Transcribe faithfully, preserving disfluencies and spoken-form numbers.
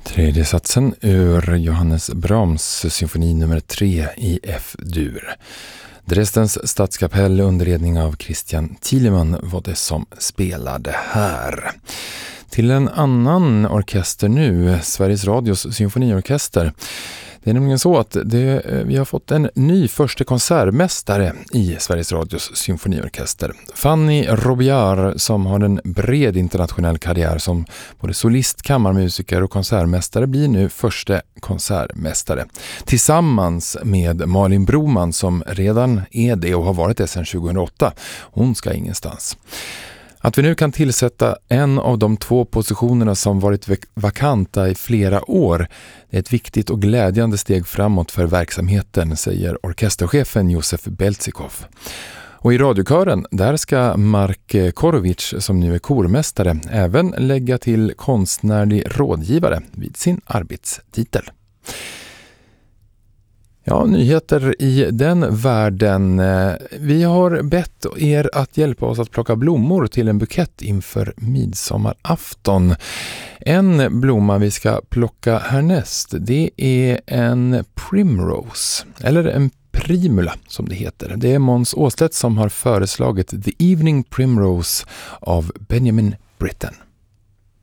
Tredje satsen ur Johannes Brahms symfoni nummer tre i F-dur. Dresdens stadskapell under ledning av Christian Thielemann var det som spelade här. Till en annan orkester nu, Sveriges Radios symfoniorkester. Det är nämligen så att det, vi har fått en ny första konsertmästare i Sveriges Radios symfoniorkester. Fanny Robillard, som har en bred internationell karriär som både solist, kammarmusiker och konsertmästare, blir nu första konsertmästare. Tillsammans med Malin Broman, som redan är det och har varit det sedan tjugohundraåtta. Hon ska ingenstans. Att vi nu kan tillsätta en av de två positionerna som varit vakanta i flera år är ett viktigt och glädjande steg framåt för verksamheten, säger orkesterchefen Josef Belzikov. Och i radiokören, där ska Mark Korovic, som nu är kormästare, även lägga till konstnärlig rådgivare vid sin arbetstitel. Ja, nyheter i den världen. Vi har bett er att hjälpa oss att plocka blommor till en bukett inför midsommarafton. En blomma vi ska plocka härnäst, det är en primrose, eller en primula som det heter. Det är Måns Åslet som har föreslagit The Evening Primrose av Benjamin Britten.